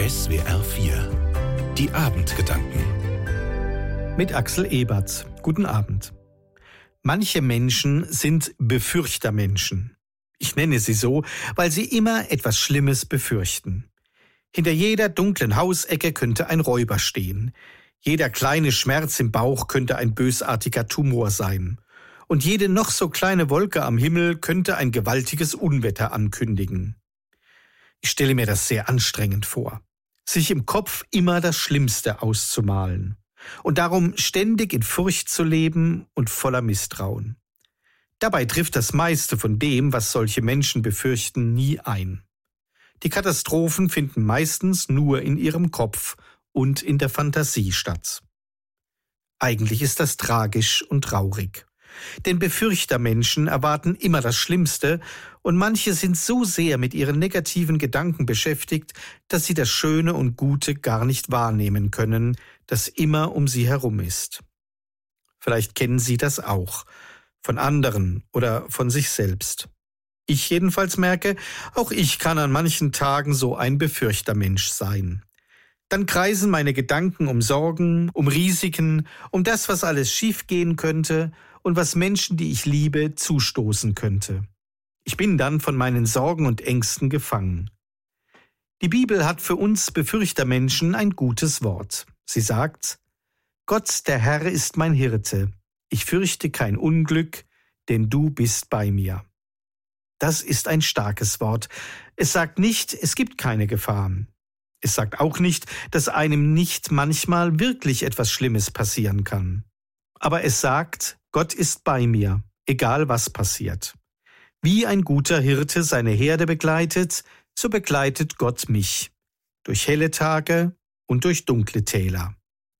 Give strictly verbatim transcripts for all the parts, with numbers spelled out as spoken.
S W R vier. Die Abendgedanken. Mit Axel Ebert. Guten Abend. Manche Menschen sind Befürchtermenschen. Ich nenne sie so, weil sie immer etwas Schlimmes befürchten. Hinter jeder dunklen Hausecke könnte ein Räuber stehen. Jeder kleine Schmerz im Bauch könnte ein bösartiger Tumor sein. Und jede noch so kleine Wolke am Himmel könnte ein gewaltiges Unwetter ankündigen. Ich stelle mir das sehr anstrengend vor, sich im Kopf immer das Schlimmste auszumalen und darum ständig in Furcht zu leben und voller Misstrauen. Dabei trifft das meiste von dem, was solche Menschen befürchten, nie ein. Die Katastrophen finden meistens nur in ihrem Kopf und in der Fantasie statt. Eigentlich ist das tragisch und traurig. Denn Befürchtermenschen erwarten immer das Schlimmste und manche sind so sehr mit ihren negativen Gedanken beschäftigt, dass sie das Schöne und Gute gar nicht wahrnehmen können, das immer um sie herum ist. Vielleicht kennen Sie das auch, von anderen oder von sich selbst. Ich jedenfalls merke, auch ich kann an manchen Tagen so ein Befürchtermensch sein. Dann kreisen meine Gedanken um Sorgen, um Risiken, um das, was alles schiefgehen könnte und was Menschen, die ich liebe, zustoßen könnte. Ich bin dann von meinen Sorgen und Ängsten gefangen. Die Bibel hat für uns Befürchtermenschen ein gutes Wort. Sie sagt: Gott, der Herr, ist mein Hirte. Ich fürchte kein Unglück, denn du bist bei mir. Das ist ein starkes Wort. Es sagt nicht, es gibt keine Gefahren. Es sagt auch nicht, dass einem nicht manchmal wirklich etwas Schlimmes passieren kann. Aber es sagt, Gott ist bei mir, egal was passiert. Wie ein guter Hirte seine Herde begleitet, so begleitet Gott mich. Durch helle Tage und durch dunkle Täler.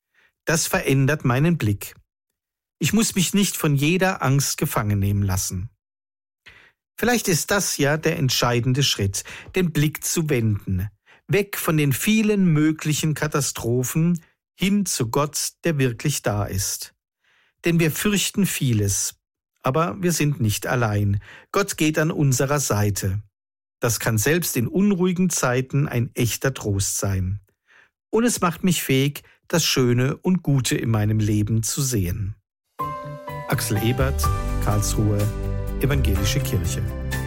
Das verändert meinen Blick. Ich muss mich nicht von jeder Angst gefangen nehmen lassen. Vielleicht ist das ja der entscheidende Schritt, den Blick zu wenden, weg von den vielen möglichen Katastrophen hin zu Gott, der wirklich da ist. Denn wir fürchten vieles, aber wir sind nicht allein. Gott geht an unserer Seite. Das kann selbst in unruhigen Zeiten ein echter Trost sein. Und es macht mich fähig, das Schöne und Gute in meinem Leben zu sehen. Axel Ebert, Karlsruhe, Evangelische Kirche.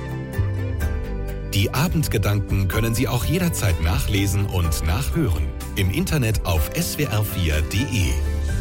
Die Abendgedanken können Sie auch jederzeit nachlesen und nachhören. Im Internet auf S W R vier Punkt de.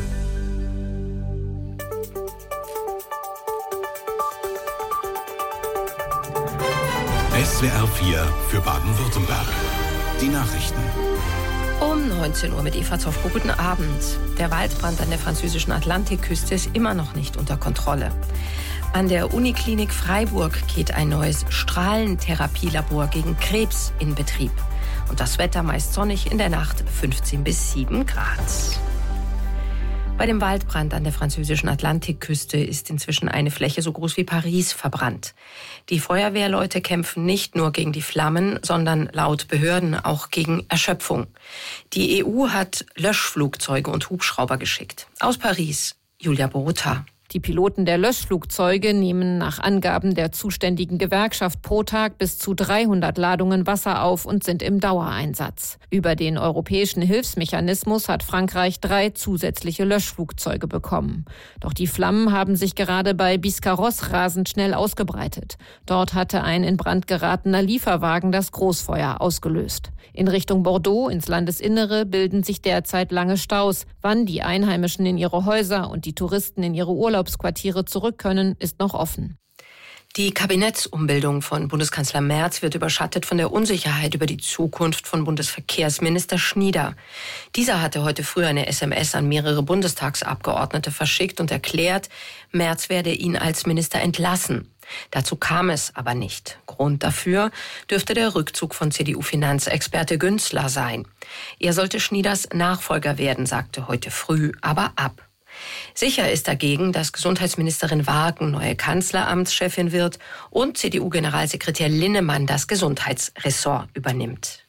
S W R vier für Baden-Württemberg. Die Nachrichten. Um neunzehn Uhr mit Eva Zoffko. Guten Abend. Der Waldbrand an der französischen Atlantikküste ist immer noch nicht unter Kontrolle. An der Uniklinik Freiburg geht ein neues Strahlentherapielabor gegen Krebs in Betrieb. Und das Wetter meist sonnig, in der Nacht fünfzehn bis sieben Grad. Bei dem Waldbrand an der französischen Atlantikküste ist inzwischen eine Fläche so groß wie Paris verbrannt. Die Feuerwehrleute kämpfen nicht nur gegen die Flammen, sondern laut Behörden auch gegen Erschöpfung. Die E U hat Löschflugzeuge und Hubschrauber geschickt. Aus Paris, Julia Borota. Die Piloten der Löschflugzeuge nehmen nach Angaben der zuständigen Gewerkschaft pro Tag bis zu dreihundert Ladungen Wasser auf und sind im Dauereinsatz. Über den europäischen Hilfsmechanismus hat Frankreich drei zusätzliche Löschflugzeuge bekommen. Doch die Flammen haben sich gerade bei Biscarrosse rasend schnell ausgebreitet. Dort hatte ein in Brand geratener Lieferwagen das Großfeuer ausgelöst. In Richtung Bordeaux, ins Landesinnere, bilden sich derzeit lange Staus. Wann die Einheimischen in ihre Häuser und die Touristen in ihre Urlaubsquartiere zurück können, ist noch offen. Die Kabinettsumbildung von Bundeskanzler Merz wird überschattet von der Unsicherheit über die Zukunft von Bundesverkehrsminister Schnieder. Dieser hatte heute früh eine S M S an mehrere Bundestagsabgeordnete verschickt und erklärt, Merz werde ihn als Minister entlassen. Dazu kam es aber nicht. Grund dafür dürfte der Rückzug von C D U-Finanzexperte Günzler sein. Er sollte Schnieders Nachfolger werden, sagte heute früh aber ab. Sicher ist dagegen, dass Gesundheitsministerin Wagen neue Kanzleramtschefin wird und C D U-Generalsekretär Linnemann das Gesundheitsressort übernimmt.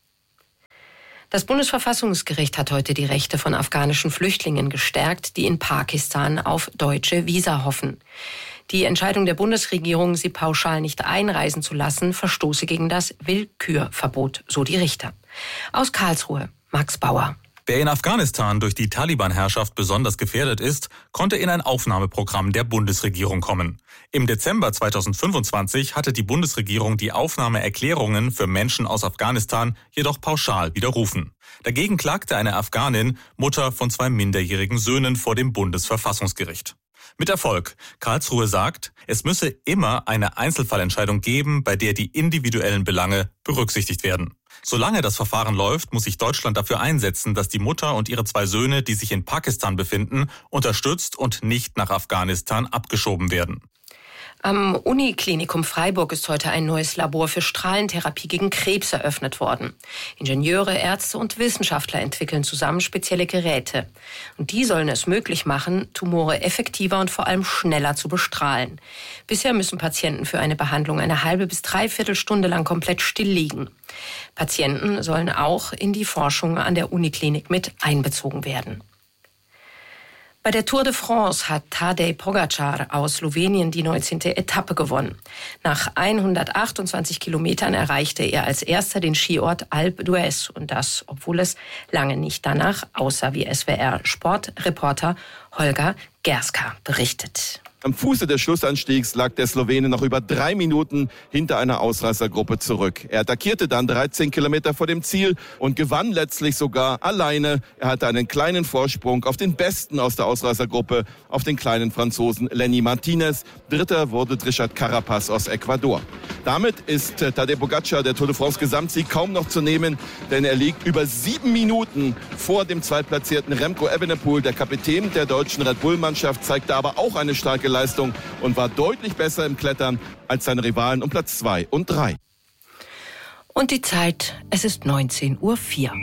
Das Bundesverfassungsgericht hat heute die Rechte von afghanischen Flüchtlingen gestärkt, die in Pakistan auf deutsche Visa hoffen. Die Entscheidung der Bundesregierung, sie pauschal nicht einreisen zu lassen, verstoße gegen das Willkürverbot, so die Richter. Aus Karlsruhe, Max Bauer. Wer in Afghanistan durch die Taliban-Herrschaft besonders gefährdet ist, konnte in ein Aufnahmeprogramm der Bundesregierung kommen. Im Dezember zweitausendfünfundzwanzig hatte die Bundesregierung die Aufnahmeerklärungen für Menschen aus Afghanistan jedoch pauschal widerrufen. Dagegen klagte eine Afghanin, Mutter von zwei minderjährigen Söhnen, vor dem Bundesverfassungsgericht. Mit Erfolg. Karlsruhe sagt, es müsse immer eine Einzelfallentscheidung geben, bei der die individuellen Belange berücksichtigt werden. Solange das Verfahren läuft, muss sich Deutschland dafür einsetzen, dass die Mutter und ihre zwei Söhne, die sich in Pakistan befinden, unterstützt und nicht nach Afghanistan abgeschoben werden. Am Uniklinikum Freiburg ist heute ein neues Labor für Strahlentherapie gegen Krebs eröffnet worden. Ingenieure, Ärzte und Wissenschaftler entwickeln zusammen spezielle Geräte. Und die sollen es möglich machen, Tumore effektiver und vor allem schneller zu bestrahlen. Bisher müssen Patienten für eine Behandlung eine halbe bis dreiviertel Stunde lang komplett still liegen. Patienten sollen auch in die Forschung an der Uniklinik mit einbezogen werden. Bei der Tour de France hat Tadej Pogačar aus Slowenien die neunzehnte Etappe gewonnen. Nach hundertachtundzwanzig Kilometern erreichte er als erster den Skiort Alpe d'Huez. Und das, obwohl es lange nicht danach aussah, wie S W R-Sportreporter Holger Gerska berichtet. Am Fuße des Schlussanstiegs lag der Slowene noch über drei Minuten hinter einer Ausreißergruppe zurück. Er attackierte dann dreizehn Kilometer vor dem Ziel und gewann letztlich sogar alleine. Er hatte einen kleinen Vorsprung auf den Besten aus der Ausreißergruppe, auf den kleinen Franzosen Lenny Martinez. Dritter wurde Richard Carapaz aus Ecuador. Damit ist Tadej Pogačar der Tour de France Gesamtsieg kaum noch zu nehmen, denn er liegt über sieben Minuten vor dem zweitplatzierten Remco Evenepoel. Der Kapitän der deutschen Red Bull-Mannschaft zeigte aber auch eine starke Leistung und war deutlich besser im Klettern als seine Rivalen um Platz zwei und drei. Und die Zeit, es ist neunzehn Uhr vier.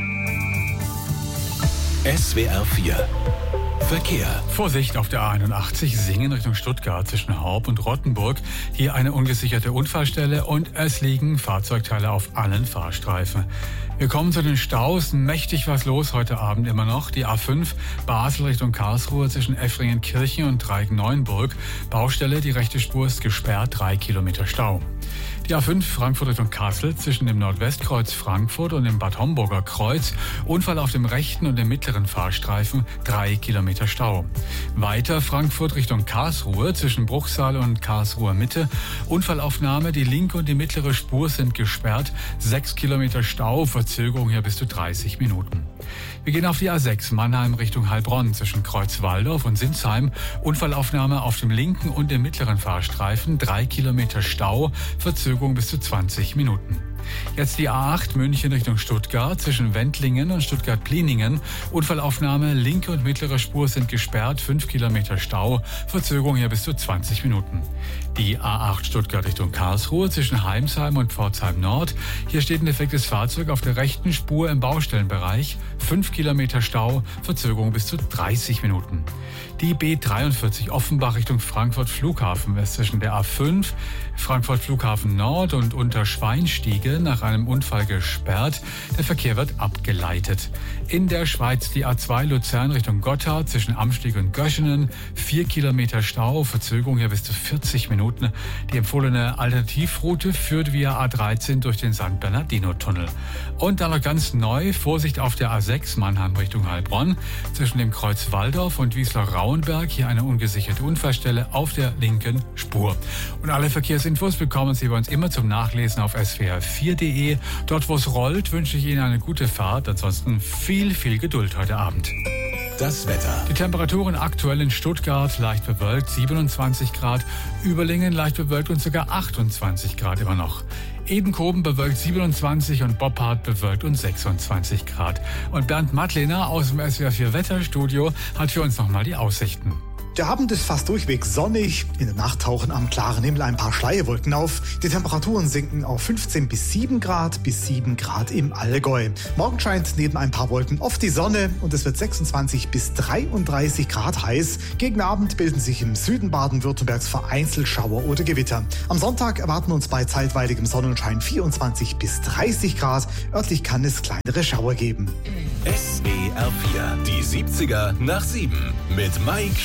S W R vier Verkehr. Vorsicht auf der A einundachtzig Singen Richtung Stuttgart zwischen Horb und Rottenburg. Hier eine ungesicherte Unfallstelle und es liegen Fahrzeugteile auf allen Fahrstreifen. Wir kommen zu den Staus. Mächtig was los heute Abend immer noch. Die A fünf Basel Richtung Karlsruhe zwischen Effringen-Kirchen und Dreieck-Neuenburg. Baustelle, die rechte Spur ist gesperrt, drei Kilometer Stau. Die A fünf Frankfurt Richtung Kassel zwischen dem Nordwestkreuz Frankfurt und dem Bad Homburger Kreuz. Unfall auf dem rechten und dem mittleren Fahrstreifen, drei Kilometer Stau. Weiter Frankfurt Richtung Karlsruhe zwischen Bruchsal und Karlsruher Mitte. Unfallaufnahme, die linke und die mittlere Spur sind gesperrt, sechs Kilometer Stau, Verzögerung hier bis zu dreißig Minuten. Wir gehen auf die A sechs Mannheim Richtung Heilbronn zwischen Kreuzwaldorf und Sinsheim. Unfallaufnahme auf dem linken und dem mittleren Fahrstreifen, drei Kilometer Stau, Verzögerung bis zu zwanzig Minuten. Jetzt die A acht München Richtung Stuttgart zwischen Wendlingen und Stuttgart-Pliningen. Unfallaufnahme, linke und mittlere Spur sind gesperrt, fünf Kilometer Stau, Verzögerung hier bis zu zwanzig Minuten. Die A acht Stuttgart Richtung Karlsruhe zwischen Heimsheim und Pforzheim Nord. Hier steht ein defektes Fahrzeug auf der rechten Spur im Baustellenbereich, fünf Kilometer Stau, Verzögerung bis zu dreißig Minuten. Die B dreiundvierzig Offenbach Richtung Frankfurt Flughafen ist zwischen der A fünf Frankfurt Flughafen Nord und Unterschweinstiege nach einem Unfall gesperrt. Der Verkehr wird abgeleitet. In der Schweiz die A zwei Luzern Richtung Gotthard zwischen Amstieg und Göschenen. Vier Kilometer Stau, Verzögerung hier bis zu vierzig Minuten. Die empfohlene Alternativroute führt via A dreizehn durch den San Bernardino-Tunnel. Und dann noch ganz neu, Vorsicht auf der A sechs Mannheim Richtung Heilbronn zwischen dem Kreuz Walldorf und Wiesler-Rauenberg. Hier eine ungesicherte Unfallstelle auf der linken Spur. Und alle Verkehrsinfos bekommen Sie bei uns immer zum Nachlesen auf S W R vier punkt de. Dort, wo es rollt, wünsche ich Ihnen eine gute Fahrt. Ansonsten viel, viel Geduld heute Abend. Das Wetter. Die Temperaturen aktuell in Stuttgart leicht bewölkt, siebenundzwanzig Grad. Überlingen leicht bewölkt und sogar achtundzwanzig Grad immer noch. Edenkoben bewölkt siebenundzwanzig und Boppard bewölkt und sechsundzwanzig Grad. Und Bernd Mattlehner aus dem S W R vier Wetterstudio hat für uns nochmal die Aussichten. Der Abend ist fast durchweg sonnig. In der Nacht tauchen am klaren Himmel ein paar Schleierwolken auf. Die Temperaturen sinken auf fünfzehn bis sieben Grad bis sieben Grad im Allgäu. Morgen scheint neben ein paar Wolken oft die Sonne und es wird sechsundzwanzig bis dreiunddreißig Grad heiß. Gegen Abend bilden sich im Süden Baden-Württembergs vereinzelt Schauer oder Gewitter. Am Sonntag erwarten uns bei zeitweiligem Sonnenschein vierundzwanzig bis dreißig Grad. Örtlich kann es kleinere Schauer geben. S W R vier, die siebziger nach sieben mit Mike Schieber.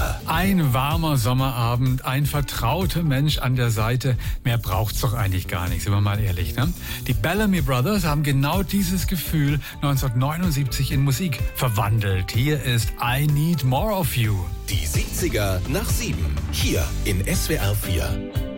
siebziger. Ein warmer Sommerabend, ein vertrauter Mensch an der Seite. Mehr braucht's doch eigentlich gar nicht, sind wir mal ehrlich, ne? Die Bellamy Brothers haben genau dieses Gefühl neunzehnhundertneunundsiebzig in Musik verwandelt. Hier ist I Need More of You. Die siebziger nach sieben. Hier in S W R vier.